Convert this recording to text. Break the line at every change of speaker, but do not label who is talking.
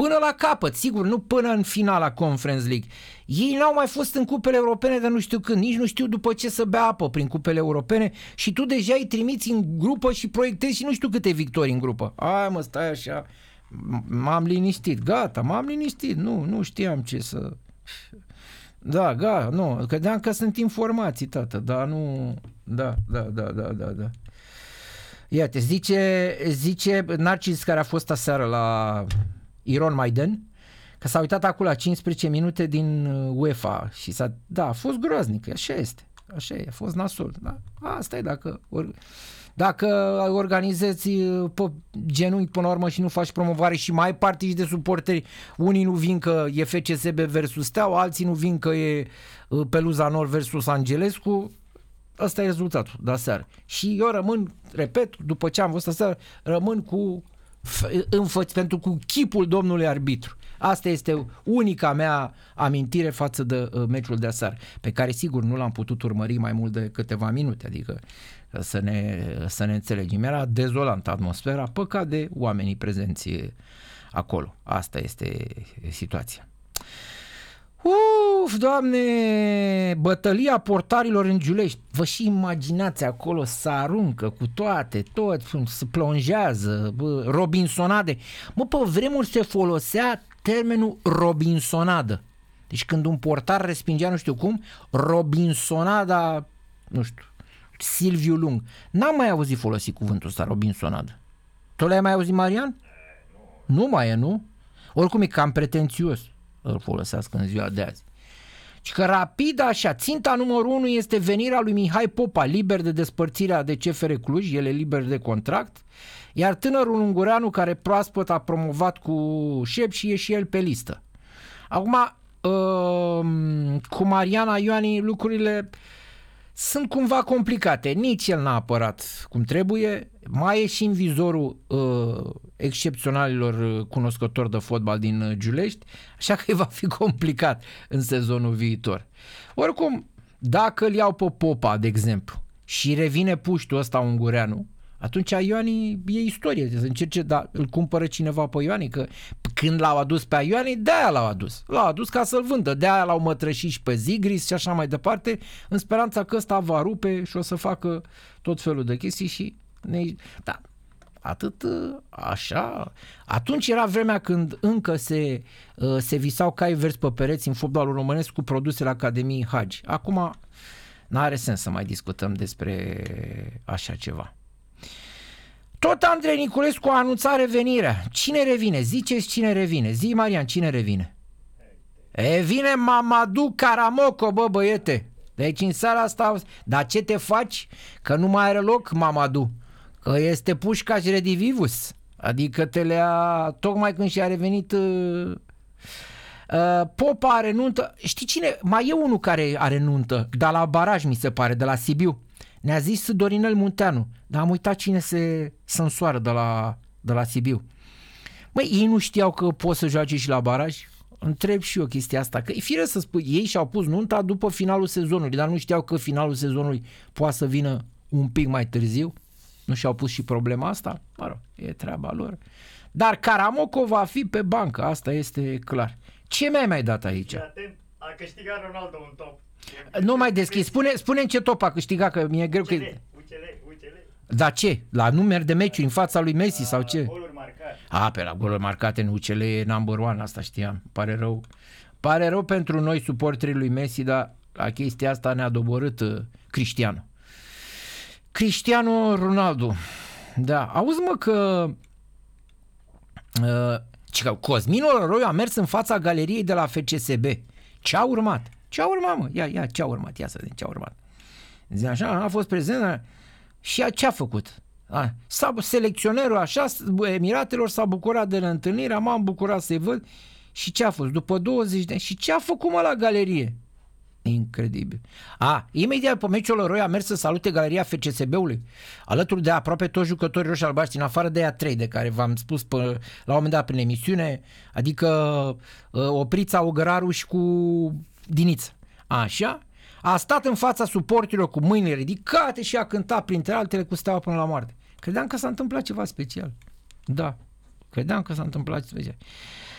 până la capăt, sigur, nu până în finala Conference League. Ei n-au mai fost în cupele europene de nu știu când, nici nu știu după ce să bea apă prin cupele europene și tu deja îi trimiți în grupă și proiectezi și nu știu câte victorii în grupă. Ai mă, stai așa, m-am liniștit, gata, m-am liniștit, nu știam ce să... Da, gata, nu, credeam că sunt informații, tată, dar nu... Da. Iată, zice Narcis, care a fost aseară la Iron Maiden, că s-a uitat acolo la 15 minute din UEFA și a fost groaznic, așa este, așa e, a fost nasol. Da? Asta e dacă organizezi pe genunchi până la urmă și nu faci promovare și mai ai partidi de suporteri, unii nu vin că e FCSB versus Steaua, alții nu vin că e Peluza Nord versus Angelescu. Ăsta e rezultatul de aseară. Și eu rămân, repet, după ce am văzut aseară, rămân cu chipul domnului arbitru. Asta este unica mea amintire față de meciul de aseară, pe care sigur nu l-am putut urmări mai mult de câteva minute, adică să ne înțelegem. Era dezolantă atmosfera, păcat de oamenii prezenți acolo. Asta este situația. Doamne, bătălia portarilor în Giulești. Vă și imaginați acolo, să aruncă cu toate, tot, se plonjează, robinsonade. Pe vremuri se folosea termenul robinsonadă. Deci când un portar respingea nu știu cum, robinsonada, nu știu, Silviu Lung. N-am mai auzit folosit cuvântul ăsta, robinsonadă. Tu l-ai mai auzit, Marian? Nu mai e, nu? Oricum e cam pretențios îl folosească în ziua de azi. Și că rapid așa, ținta numărul 1 este venirea lui Mihai Popa, liber de despărțirea de CFR Cluj, el e liber de contract, iar tânărul ungureanu care proaspăt a promovat cu șep și e și el pe listă. Acum, cu Mariana Ioani lucrurile sunt cumva complicate. Nici el n-a apărat cum trebuie, mai e și în vizorul excepționalilor cunoscători de fotbal din Giulești, așa că va fi complicat în sezonul viitor. Oricum, dacă îl iau pe Popa, de exemplu, și revine puștul ăsta ungureanu, atunci Ioani e istorie, să încerce, dar îl cumpără cineva pe Ioani, că când l-au adus pe Ioani, de-aia l-au adus. L-au adus ca să-l vândă, de-aia l-au mătrășit și pe Zigris și așa mai departe, în speranța că ăsta va rupe și o să facă tot felul de chestii și... Da, atât așa. Atunci era vremea când încă se visau cai verzi pe pereți în fotbalul românesc cu produsele Academiei Hagi. Acum n-are sens să mai discutăm despre așa ceva. Tot Andrei Niculescu a anunțat revenirea. Cine revine? Ziceți cine revine. Zi, Marian, cine revine? Vine Mamadou Karamoko, băiete. Deci în seara asta... Dar ce te faci? Că nu mai are loc, Mamadou. Că este Pușcaș redivivus. Adică te le-a... Tocmai când și-a revenit... Popa are nuntă. Știi cine? Mai e unul care are nuntă, dar la baraj, mi se pare, de la Sibiu. Ne-a zis Dorinel Munteanu, dar am uitat cine se însoară de la Sibiu. Măi, ei nu știau că pot să joace și la baraj? Întreb și eu chestia asta, că e fire să spui, ei și-au pus nunta după finalul sezonului, dar nu știau că finalul sezonului poate să vină un pic mai târziu? Nu și-au pus și problema asta? Mă rog, e treaba lor. Dar Karamoko va fi pe bancă, asta este clar. Ce mi-ai dat aici?
A câștigat Ronaldo un top.
Nu mai deschis. Spune în ce top a câștigat, că mi-e greu că...
UCL.
Dar ce? La număr de meciuri în fața lui Messi sau ce?
Goluri marcate.
Pe la goluri marcate în UCL e number one, asta știam. Pare rău. Pare rău pentru noi suporterii lui Messi, dar la chestia asta ne-a doborât Cristiano Ronaldo. Da, auzi mă că Cosmin Ororoiu a mers în fața galeriei de la FCSB. Ce a urmat? Ce a urmat, mă? Ia, ce a urmat? Ia să vedem ce a urmat. Zice așa, a fost prezent și ce a făcut? Selecționerul așa, Emiratelor s-a bucurat de întâlnire, m-am bucurat să-i văd și ce a fost? După 20 de ani. Și ce a făcut, mă, la galerie? Incredibil. Imediat pe meciul Oroi a mers să salute galeria FCSB-ului, alături de aproape toți jucătorii roșii albaștri, în afară de ea 3 de care v-am spus la un moment dat prin emisiune, adică Oprița, Ogăraru și cu Diniță. Așa? A stat în fața suporterilor cu mâinile ridicate și a cântat printre altele cu Steaua până la moarte. Credeam că s-a întâmplat ceva special. Da, credeam că s-a întâmplat ceva special.